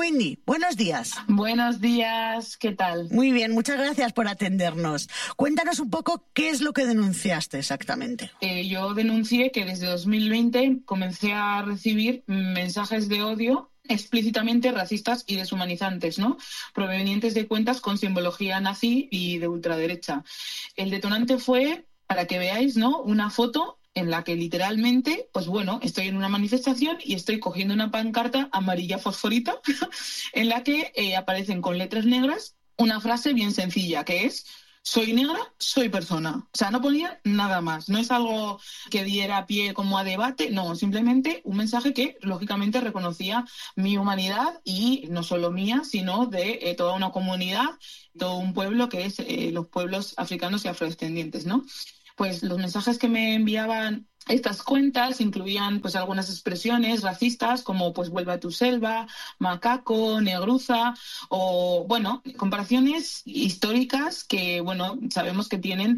Windy, buenos días. Buenos días, ¿qué tal? Muy bien, muchas gracias por atendernos. Cuéntanos un poco qué es lo que denunciaste exactamente. Yo denuncié que desde 2020 comencé a recibir mensajes de odio explícitamente racistas y deshumanizantes, ¿no? Provenientes de cuentas con simbología nazi y de ultraderecha. El detonante fue, para que veáis, ¿no?, una foto en la que literalmente, pues bueno, estoy en una manifestación y estoy cogiendo una pancarta amarilla fosforita en la que aparecen con letras negras una frase bien sencilla, que es: soy negra, soy persona. O sea, no ponía nada más. No es algo que diera pie como a debate, no, simplemente un mensaje que lógicamente reconocía mi humanidad, y no solo mía, sino de toda una comunidad, todo un pueblo que es los pueblos africanos y afrodescendientes, ¿no? Pues los mensajes que me enviaban estas cuentas incluían pues algunas expresiones racistas como pues vuelve a tu selva, macaco, negruza, o bueno, comparaciones históricas que bueno, sabemos que tienen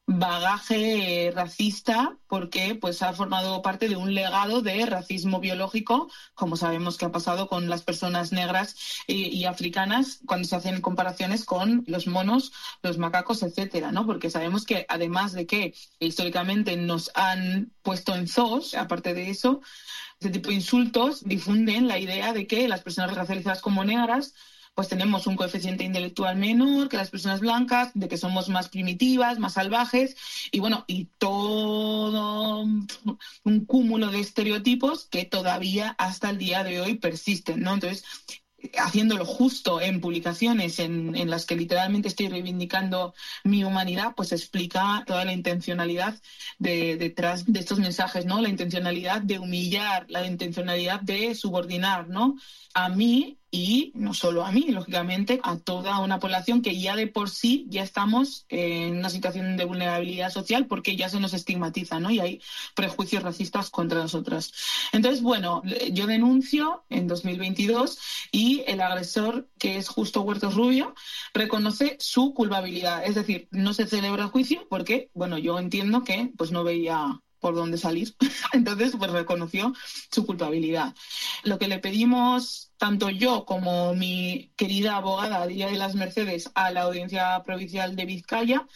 bagaje racista porque pues ha formado parte de un legado de racismo biológico, como sabemos que ha pasado con las personas negras y africanas cuando se hacen comparaciones con los monos, los macacos, etcétera, ¿no? Porque sabemos que además de que históricamente nos han puesto en zoos, aparte de eso, este tipo de insultos difunden la idea de que las personas racializadas como negras pues tenemos un coeficiente intelectual menor que las personas blancas, de que somos más primitivas, más salvajes, y bueno, y todo un cúmulo de estereotipos que todavía hasta el día de hoy persisten, ¿no? Entonces, haciéndolo justo en publicaciones en las que literalmente estoy reivindicando mi humanidad, pues explica toda la intencionalidad detrás de estos mensajes, ¿no? La intencionalidad de humillar, la intencionalidad de subordinar, ¿no?, a mí, y no solo a mí, lógicamente, a toda una población que ya de por sí ya estamos en una situación de vulnerabilidad social porque ya se nos estigmatiza, ¿no? Y hay prejuicios racistas contra nosotras. Entonces, bueno, yo denuncio en 2022 y el agresor, que es Justo Huertos Rubio, reconoce su culpabilidad. Es decir, no se celebra el juicio porque, bueno, yo entiendo que pues no veía por dónde salir. Entonces, pues reconoció su culpabilidad. Lo que le pedimos, tanto yo como mi querida abogada Díaz de las Mercedes, a la Audiencia Provincial de Vizcaya,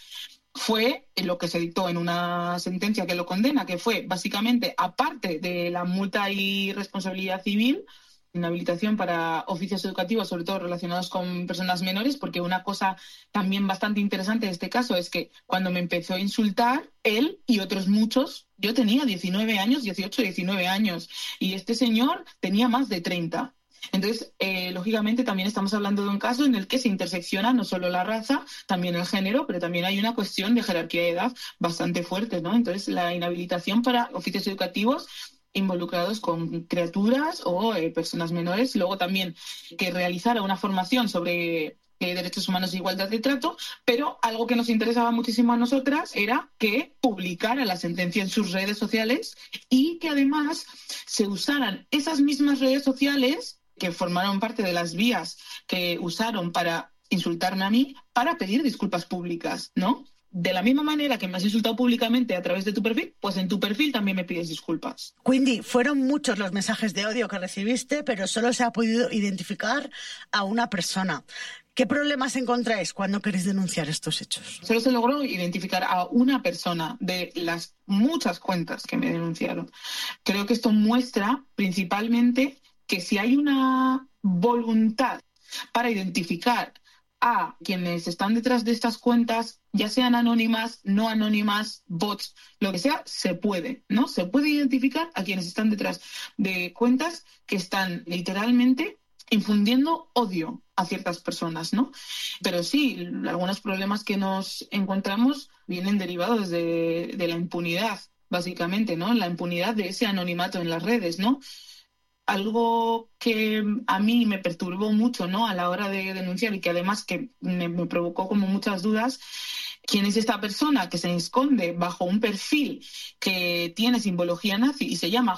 fue lo que se dictó en una sentencia que lo condena, que fue básicamente, aparte de la multa y responsabilidad civil, inhabilitación para oficios educativos, sobre todo relacionados con personas menores, porque una cosa también bastante interesante de este caso es que cuando me empezó a insultar, él y otros muchos, yo tenía 19 años, 18, 19 años, y este señor tenía más de 30. Entonces, lógicamente, también estamos hablando de un caso en el que se intersecciona no solo la raza, también el género, pero también hay una cuestión de jerarquía de edad bastante fuerte, ¿no? Entonces, la inhabilitación para oficios educativos involucrados con criaturas o personas menores, luego también que realizara una formación sobre derechos humanos e igualdad de trato, pero algo que nos interesaba muchísimo a nosotras era que publicara la sentencia en sus redes sociales y que además se usaran esas mismas redes sociales que formaron parte de las vías que usaron para insultarme a mí, para pedir disculpas públicas, ¿no? De la misma manera que me has insultado públicamente a través de tu perfil, pues en tu perfil también me pides disculpas. Windy, fueron muchos los mensajes de odio que recibiste, pero solo se ha podido identificar a una persona. ¿Qué problemas encontráis cuando queréis denunciar estos hechos? Solo se logró identificar a una persona de las muchas cuentas que me denunciaron. Creo que esto muestra principalmente que si hay una voluntad para identificar a quienes están detrás de estas cuentas, ya sean anónimas, no anónimas, bots, lo que sea, se puede, ¿no? Se puede identificar a quienes están detrás de cuentas que están literalmente infundiendo odio a ciertas personas, ¿no? Pero sí, algunos problemas que nos encontramos vienen derivados de la impunidad, básicamente, ¿no? La impunidad de ese anonimato en las redes, ¿no? Algo que a mí me perturbó mucho, ¿no?, a la hora de denunciar, y que además que me provocó como muchas dudas: ¿quién es esta persona que se esconde bajo un perfil que tiene simbología nazi y se llama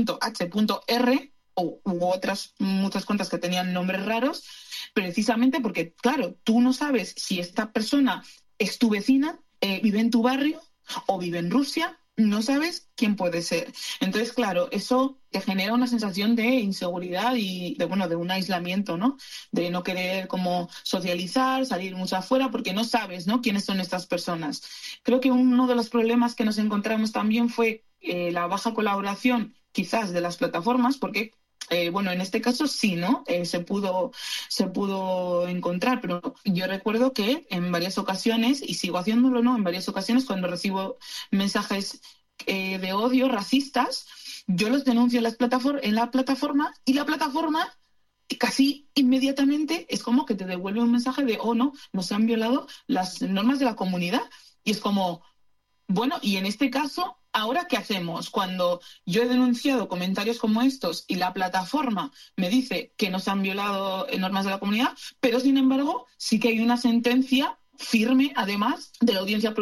J.H.R, u otras muchas cuentas que tenían nombres raros? Precisamente porque, claro, tú no sabes si esta persona es tu vecina, vive en tu barrio o vive en Rusia, no sabes quién puede ser. Entonces, claro, eso te genera una sensación de inseguridad y de un aislamiento, ¿no? De no querer como socializar, salir mucho afuera, porque no sabes, ¿no?, quiénes son estas personas. Creo que uno de los problemas que nos encontramos también fue la baja colaboración, quizás, de las plataformas, porque en este caso sí, ¿no? Se pudo encontrar, pero yo recuerdo que en varias ocasiones, y sigo haciéndolo, ¿no?, en varias ocasiones cuando recibo mensajes de odio racistas, yo los denuncio en la plataforma y la plataforma casi inmediatamente es como que te devuelve un mensaje de, oh, no, nos han violado las normas de la comunidad. Y es como, bueno, y en este caso, ¿ahora qué hacemos? Cuando yo he denunciado comentarios como estos y la plataforma me dice que nos han violado normas de la comunidad, pero sin embargo sí que hay una sentencia firme, además, de la Audiencia